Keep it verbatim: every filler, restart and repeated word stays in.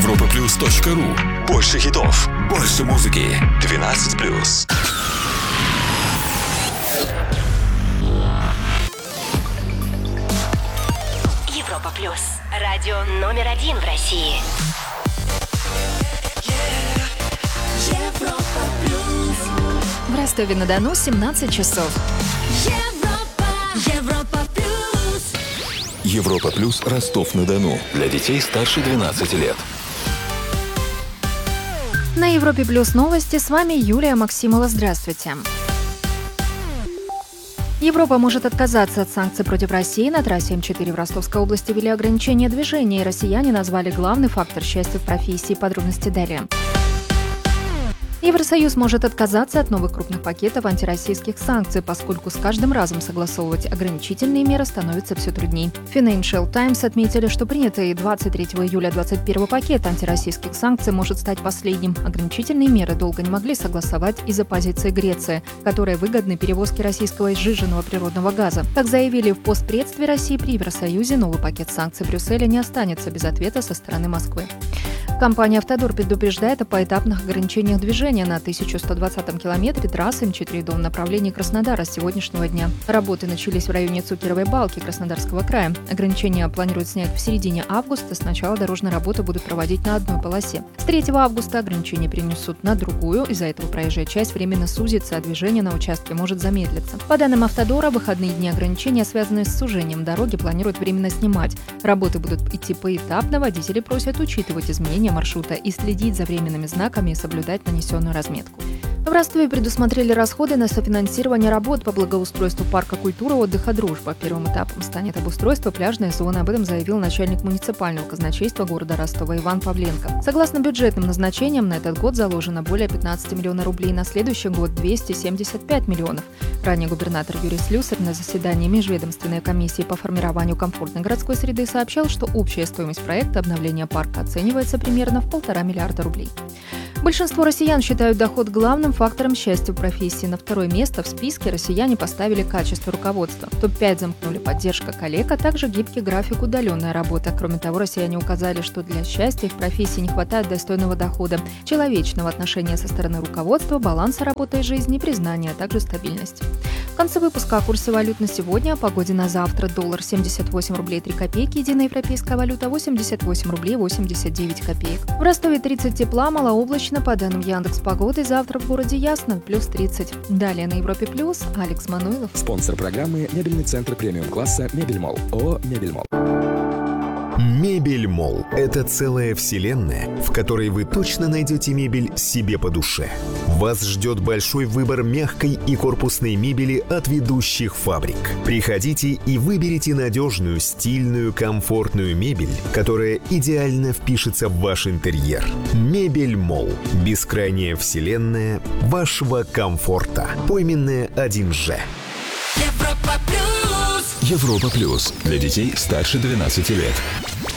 европа плюс точка ру. Больше хитов, больше музыки. двенадцать плюс. Европа плюс. Радио номер один в России. Европа плюс. В Ростове-на-Дону семнадцать часов. Европа, Европа плюс. Европа плюс Ростов-на-Дону. Для детей старше двенадцати лет. На Европе плюс новости. С вами Юлия Максимова. Здравствуйте. Европа может отказаться от санкций против России. На трассе эм четыре в Ростовской области ввели ограничение движения, и россияне назвали главный фактор счастья в профессии. Подробности далее. Евросоюз может отказаться от новых крупных пакетов антироссийских санкций, поскольку с каждым разом согласовывать ограничительные меры становится все трудней. Financial Times отметили, что принятый двадцать третьего июля двадцать первый пакет антироссийских санкций может стать последним. Ограничительные меры долго не могли согласовать из-за позиции Греции, которой выгодны перевозки российского сжиженного природного газа. Как заявили в постпредстве России при Евросоюзе, новый пакет санкций Брюсселя не останется без ответа со стороны Москвы. Компания «Автодор» предупреждает о поэтапных ограничениях движения на тысяча сто двадцатом километре трассы эм четыре Дон в направлении Краснодара с сегодняшнего дня. Работы начались в районе Цукеровой балки Краснодарского края. Ограничения планируют снять в середине августа. Сначала дорожные работы будут проводить на одной полосе. С третьего августа ограничения перенесут на другую. Из-за этого проезжая часть временно сузится, а движение на участке может замедлиться. По данным «Автодора», в выходные дни ограничения, связанные с сужением дороги, планируют временно снимать. Работы будут идти поэтапно. Водители просят учитывать изменения маршрута и следить за временными знаками и соблюдать нанесенную разметку. В Ростове предусмотрели расходы на софинансирование работ по благоустройству парка культуры и отдыха «Дружба». Первым этапом станет обустройство пляжной зоны. Об этом заявил начальник муниципального казначейства города Ростова Иван Павленко. Согласно бюджетным назначениям, на этот год заложено более пятнадцать миллионов рублей, на следующий год двести семьдесят пять миллионов. Ранее губернатор Юрий Слюсарь на заседании Межведомственной комиссии по формированию комфортной городской среды сообщал, что общая стоимость проекта обновления парка оценивается примерно в полтора миллиарда рублей. Большинство россиян считают доход главным фактором счастья в профессии. На второе место в списке россияне поставили качество руководства. В топ пять замкнули поддержка коллег, а также гибкий график, удаленная работа. Кроме того, россияне указали, что для счастья в профессии не хватает достойного дохода, человечного отношения со стороны руководства, баланса работы и жизни, признания, а также стабильности. В конце выпуска о курсе валют на сегодня, о погоде на завтра. Доллар семьдесят восемь рублей три копейки, единая европейская валюта восемьдесят восемь рублей восемьдесят девять копеек. В Ростове тридцать тепла, малооблачно. По данным Яндекс.Погоды, завтра в городе ясно, плюс тридцать. Далее на Европе плюс Алекс Мануилов. Спонсор программы «Мебельный центр премиум-класса Мебельмолл». ООО «Мебельмолл». Мебельмолл – это целая вселенная, в которой вы точно найдете мебель себе по душе. Вас ждет большой выбор мягкой и корпусной мебели от ведущих фабрик. Приходите и выберите надежную, стильную, комфортную мебель, которая идеально впишется в ваш интерьер. Мебельмолл – бескрайняя вселенная вашего комфорта. Пойменная один же. Европа плюс. Европа плюс. Для детей старше двенадцати лет.